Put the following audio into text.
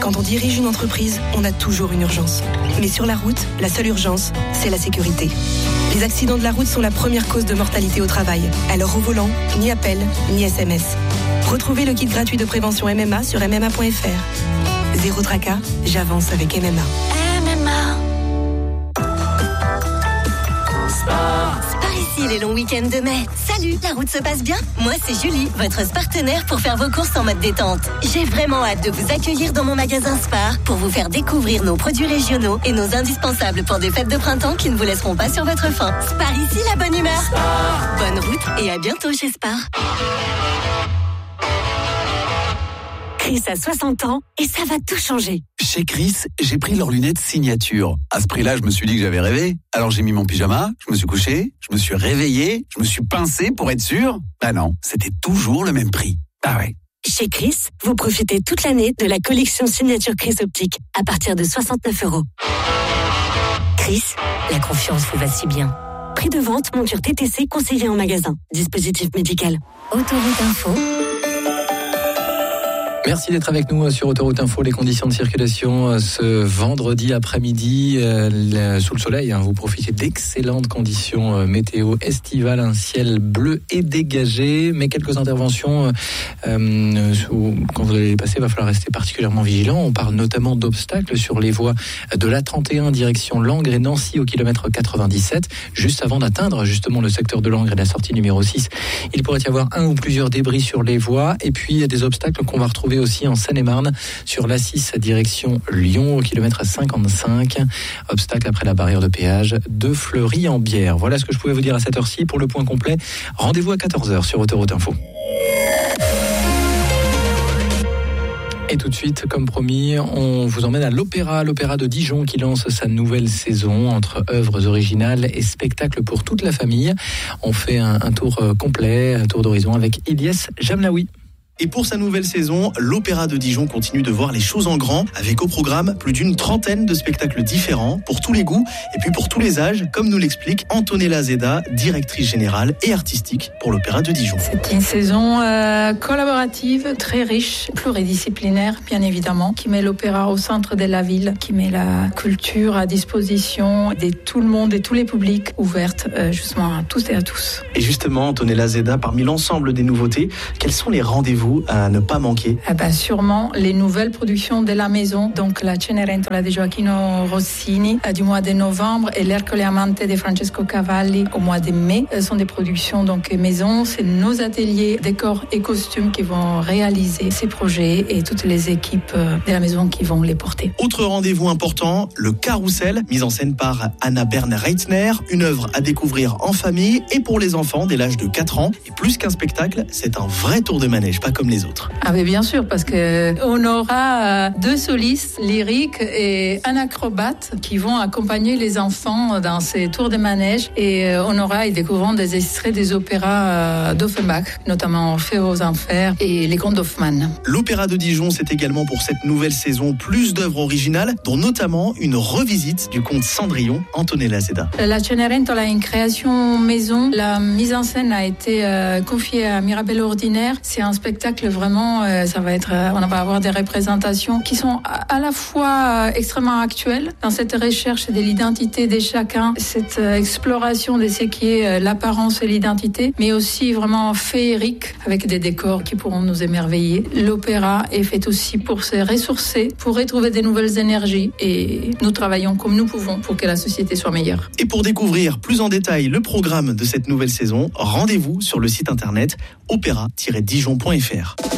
Quand on dirige une entreprise, on a toujours une urgence. Mais sur la route, la seule urgence, c'est la sécurité. Les accidents de la route sont la première cause de mortalité au travail. Alors au volant, ni appel, ni SMS. Retrouvez le kit gratuit de prévention MMA sur MMA.fr. Zéro tracas, j'avance avec MMA. MMA. Ici les longs week-ends de mai. Salut, la route se passe bien? Moi c'est Julie, votre partenaire pour faire vos courses en mode détente. J'ai vraiment hâte de vous accueillir dans mon magasin Spar pour vous faire découvrir nos produits régionaux et nos indispensables pour des fêtes de printemps qui ne vous laisseront pas sur votre faim. Spar ici, la bonne humeur. Spar. Bonne route et à bientôt chez Spar. Chris a 60 ans et ça va tout changer. Chez Chris, j'ai pris leurs lunettes signature. À ce prix-là, je me suis dit que j'avais rêvé. Alors j'ai mis mon pyjama, je me suis couché, je me suis réveillé, je me suis pincé pour être sûr. Bah non, c'était toujours le même prix. Ah ouais. Chez Chris, vous profitez toute l'année de la collection signature Chris Optique à partir de 69 €. Chris, la confiance vous va si bien. Prix de vente, monture TTC conseillé en magasin. Dispositif médical. Autoroute Info. Merci d'être avec nous sur Autoroute Info. Les conditions de circulation ce vendredi après-midi sous le soleil. Vous profitez d'excellentes conditions météo estivales, un ciel bleu et dégagé. Mais quelques interventions quand vous allez les passer, il va falloir rester particulièrement vigilant. On parle notamment d'obstacles sur les voies de l'A31 direction Langres et Nancy au kilomètre 97. Juste avant d'atteindre justement le secteur de Langres et la sortie numéro 6, il pourrait y avoir un ou plusieurs débris sur les voies. Et puis il y a des obstacles qu'on va retrouver aussi en Seine-et-Marne sur l'A6 direction Lyon au kilomètre 55. Obstacle après la barrière de péage de Fleury-en-Bière. Voilà ce que je pouvais vous dire à cette heure-ci. Pour le point complet, rendez-vous à 14h sur Autoroute Info. Et tout de suite, comme promis, on vous emmène à l'Opéra de Dijon qui lance sa nouvelle saison entre œuvres originales et spectacles pour toute la famille. On fait un tour complet, un tour d'horizon avec Ilyes Jamlaoui. Et pour sa nouvelle saison, l'Opéra de Dijon continue de voir les choses en grand, avec au programme plus d'une trentaine de spectacles différents, pour tous les goûts et puis pour tous les âges, comme nous l'explique Antonella Zeda, directrice générale et artistique pour l'Opéra de Dijon. C'est une saison collaborative, très riche, pluridisciplinaire bien évidemment, qui met l'opéra au centre de la ville, qui met la culture à disposition de tout le monde et tous les publics, ouverte justement à tous et à tous. Et justement, Antonella Zeda, parmi l'ensemble des nouveautés, quels sont les rendez-vous à ne pas manquer? Sûrement les nouvelles productions de la maison, donc la Cenerentola de Gioacchino Rossini du mois de novembre et l'Ercole Amante de Francesco Cavalli au mois de mai. Ce sont des productions donc maison, c'est nos ateliers décors et costumes qui vont réaliser ces projets et toutes les équipes de la maison qui vont les porter. Autre rendez-vous important, le Carrousel, mise en scène par Anna Bern-Reitner, une œuvre à découvrir en famille et pour les enfants dès l'âge de 4 ans. Et plus qu'un spectacle, c'est un vrai tour de manège, pas comme les autres. Ah mais bien sûr, parce que on aura 2 solistes lyriques et un acrobate qui vont accompagner les enfants dans ces tours de manège, et on aura, ils découvrent des extraits des opéras d'Offenbach, notamment Orphée aux Enfers et les contes d'Hoffmann. L'Opéra de Dijon, c'est également pour cette nouvelle saison plus d'œuvres originales, dont notamment une revisite du conte Cendrillon, Antonella Zeda. La Cenerentola est une création maison. La mise en scène a été confiée à Mirabelle Ordinaire. C'est un spectacle vraiment, ça va être, on va avoir des représentations qui sont à la fois extrêmement actuelles dans cette recherche de l'identité de chacun, cette exploration de ce qui est l'apparence et l'identité, mais aussi vraiment féerique avec des décors qui pourront nous émerveiller. L'opéra est fait aussi pour se ressourcer, pour retrouver des nouvelles énergies, et nous travaillons comme nous pouvons pour que la société soit meilleure. Et pour découvrir plus en détail le programme de cette nouvelle saison, rendez-vous sur le site internet opéra-dijon.fr.